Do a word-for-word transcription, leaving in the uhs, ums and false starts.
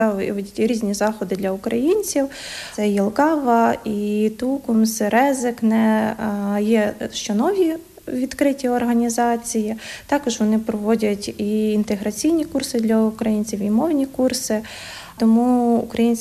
Проводять різні заходи для українців. Це Єлкава, і Тукумс, Резекне. Є ще нові відкриті організації. Також вони проводять і інтеграційні курси для українців, і мовні курси. Тому українці